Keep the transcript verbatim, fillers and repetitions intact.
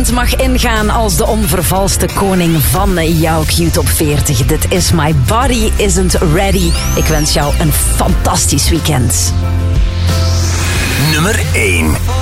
Nederland mag ingaan als de onvervalste koning van jouw Q-top veertig. Dit is My Body Isn't Ready. Ik wens jou een fantastisch weekend. Nummer één.